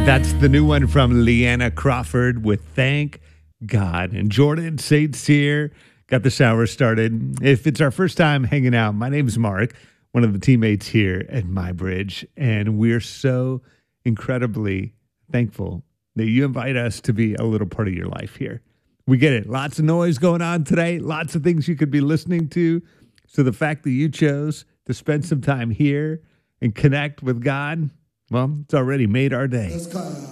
That's the new one from Leanna Crawford with Thank God. And Jordan St. Cyr got the shower started. If it's our first time hanging out, my name's Mark, one of the teammates here at MyBridge. And we're so incredibly thankful that you invite us to be a little part of your life here. We get it. Lots of noise going on today. Lots of things you could be listening to. So the fact that you chose to spend some time here and connect with God, well, it's already made our day.